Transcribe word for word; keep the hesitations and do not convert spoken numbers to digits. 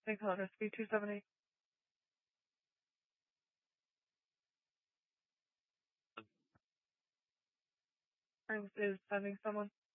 Thanks a lot, S P two seven eight. Thanks is sending someone.